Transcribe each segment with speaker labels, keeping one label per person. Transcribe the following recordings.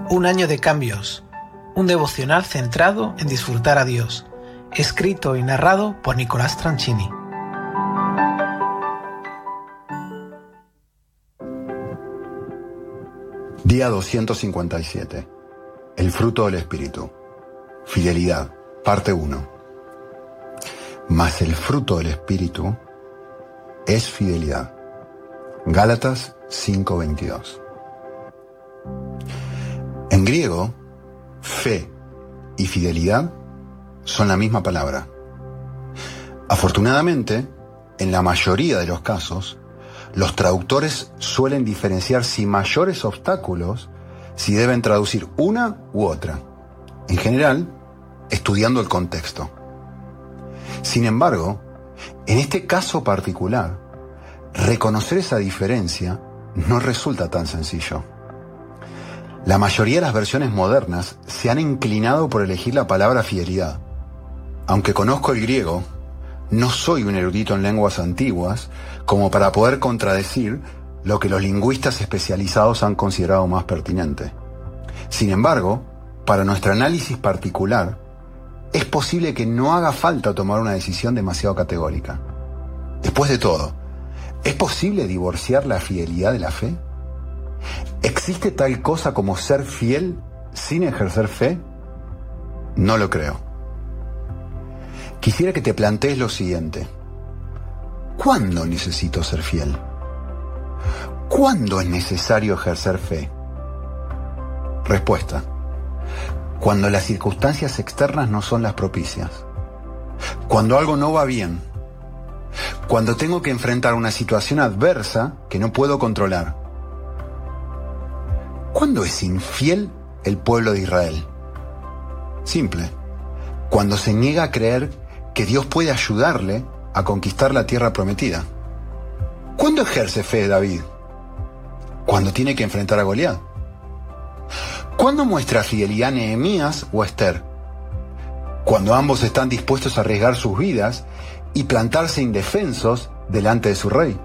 Speaker 1: Un año de cambios, un devocional centrado en disfrutar a Dios, escrito y narrado por Nicolás Tranchini.
Speaker 2: Día 257. El fruto del Espíritu. Fidelidad. Parte 1. Mas el fruto del Espíritu es fidelidad. Gálatas 5:22. En griego, fe y fidelidad son la misma palabra. Afortunadamente, en la mayoría de los casos, los traductores suelen diferenciar sin mayores obstáculos si deben traducir una u otra, en general, estudiando el contexto. Sin embargo, en este caso particular, reconocer esa diferencia no resulta tan sencillo. La mayoría de las versiones modernas se han inclinado por elegir la palabra fidelidad. Aunque conozco el griego, no soy un erudito en lenguas antiguas como para poder contradecir lo que los lingüistas especializados han considerado más pertinente. Sin embargo, para nuestro análisis particular, es posible que no haga falta tomar una decisión demasiado categórica. Después de todo, ¿es posible divorciar la fidelidad de la fe? ¿Existe tal cosa como ser fiel sin ejercer fe? No lo creo. Quisiera que te plantees lo siguiente. ¿Cuándo necesito ser fiel? ¿Cuándo es necesario ejercer fe? Respuesta. Cuando las circunstancias externas no son las propicias. Cuando algo no va bien. Cuando tengo que enfrentar una situación adversa que no puedo controlar. ¿Cuándo es infiel el pueblo de Israel? Simple. Cuando se niega a creer que Dios puede ayudarle a conquistar la tierra prometida. ¿Cuándo ejerce fe David? Cuando tiene que enfrentar a Goliat. ¿Cuándo muestra fidelidad Nehemías o Esther? Cuando ambos están dispuestos a arriesgar sus vidas y plantarse indefensos delante de su rey.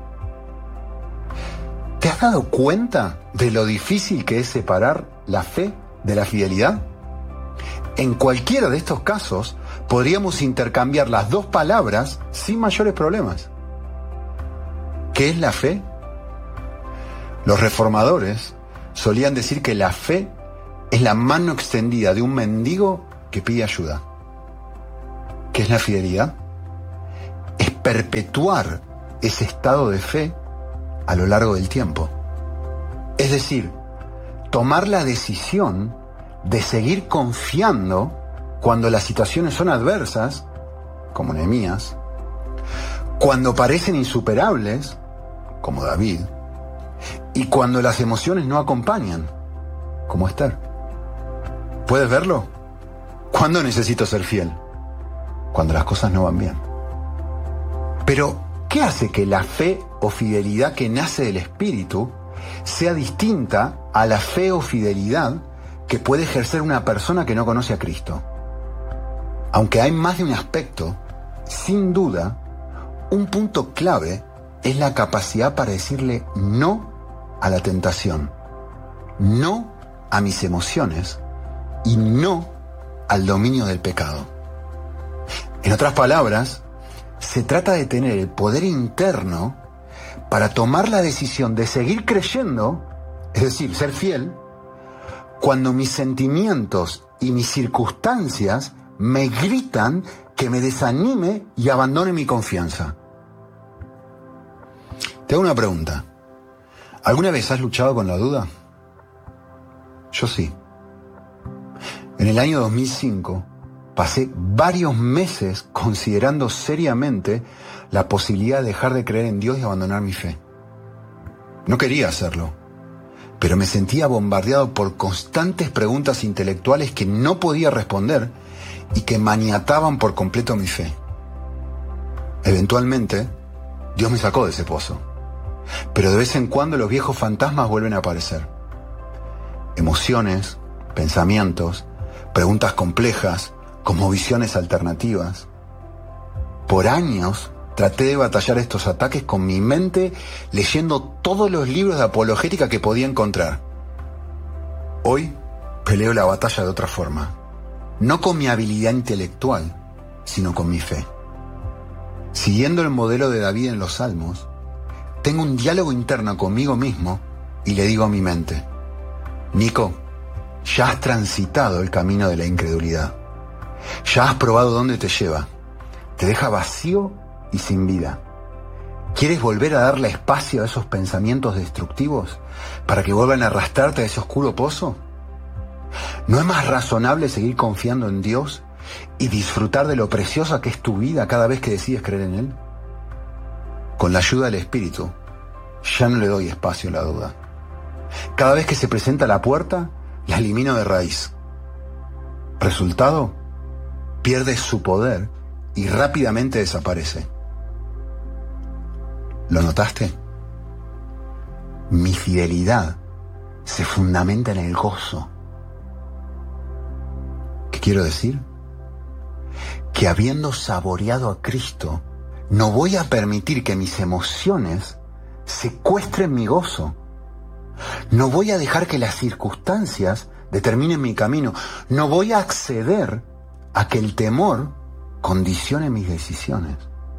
Speaker 2: ¿Te has dado cuenta de lo difícil que es separar la fe de la fidelidad? En cualquiera de estos casos, podríamos intercambiar las dos palabras sin mayores problemas. ¿Qué es la fe? Los reformadores solían decir que la fe es la mano extendida de un mendigo que pide ayuda. ¿Qué es la fidelidad? Es perpetuar ese estado de fe a lo largo del tiempo. Es decir, tomar la decisión de seguir confiando cuando las situaciones son adversas, como Nehemías, cuando parecen insuperables, como David, y cuando las emociones no acompañan, como Esther. ¿Puedes verlo? ¿Cuándo necesito ser fiel? Cuando las cosas no van bien. Pero, ¿qué hace que la fe o fidelidad que nace del Espíritu sea distinta a la fe o fidelidad que puede ejercer una persona que no conoce a Cristo? Aunque hay más de un aspecto, sin duda, un punto clave es la capacidad para decirle no a la tentación, no a mis emociones y no al dominio del pecado. En otras palabras, se trata de tener el poder interno para tomar la decisión de seguir creyendo, es decir, ser fiel, cuando mis sentimientos y mis circunstancias me gritan que me desanime y abandone mi confianza. Te hago una pregunta. ¿Alguna vez has luchado con la duda? Yo sí. En el año 2005 pasé varios meses considerando seriamente la posibilidad de dejar de creer en Dios y abandonar mi fe. No quería hacerlo, pero me sentía bombardeado por constantes preguntas intelectuales que no podía responder y que maniataban por completo mi fe. Eventualmente, Dios me sacó de ese pozo, pero de vez en cuando los viejos fantasmas vuelven a aparecer. Emociones, pensamientos, preguntas complejas, cosmovisiones alternativas. Por años traté de batallar estos ataques con mi mente leyendo todos los libros de apologética que podía encontrar. Hoy peleo la batalla de otra forma. No con mi habilidad intelectual, sino con mi fe. Siguiendo el modelo de David en los Salmos, tengo un diálogo interno conmigo mismo y le digo a mi mente: Nico, ya has transitado el camino de la incredulidad. Ya has probado dónde te lleva. Te deja vacío y sin vida. ¿Quieres volver a darle espacio a esos pensamientos destructivos para que vuelvan a arrastrarte a ese oscuro pozo? ¿No es más razonable seguir confiando en Dios y disfrutar de lo preciosa que es tu vida cada vez que decides creer en Él? Con la ayuda del Espíritu, ya no le doy espacio a la duda. Cada vez que se presenta la puerta, la elimino de raíz. Resultado, pierde su poder y rápidamente desaparece. ¿Lo notaste? Mi fidelidad se fundamenta en el gozo. ¿Qué quiero decir? Que habiendo saboreado a Cristo, no voy a permitir que mis emociones secuestren mi gozo. No voy a dejar que las circunstancias determinen mi camino. No voy a acceder a que el temor condicione mis decisiones.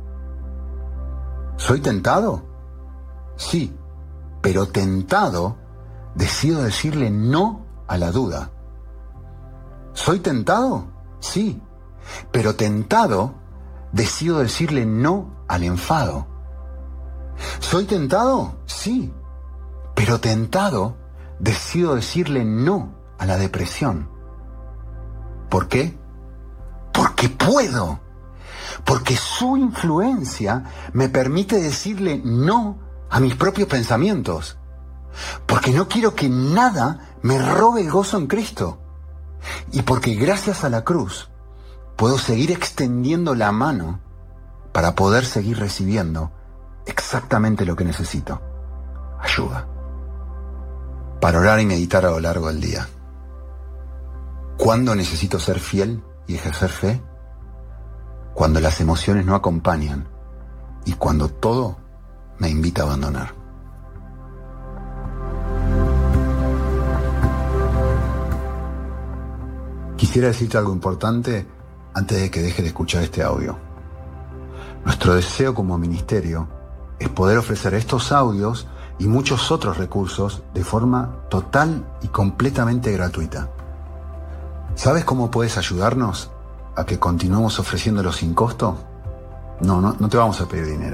Speaker 2: ¿Soy tentado? Sí, pero tentado decido decirle no a la duda. ¿Soy tentado? Sí, pero tentado decido decirle no al enfado. ¿Soy tentado? Sí, pero tentado decido decirle no a la depresión. ¿Por qué? Porque puedo. Porque su influencia me permite decirle no a mis propios pensamientos. Porque no quiero que nada me robe el gozo en Cristo. Y porque gracias a la cruz puedo seguir extendiendo la mano para poder seguir recibiendo exactamente lo que necesito: ayuda. Para orar y meditar a lo largo del día. ¿Cuándo necesito ser fiel y ejercer fe? Cuando las emociones no acompañan y cuando todo me invita a abandonar. Quisiera decirte algo importante antes de que dejes de escuchar este audio. Nuestro deseo como ministerio es poder ofrecer estos audios y muchos otros recursos de forma total y completamente gratuita. ¿Sabes cómo puedes ayudarnos a que continuemos ofreciéndolo sin costo? No te vamos a pedir dinero.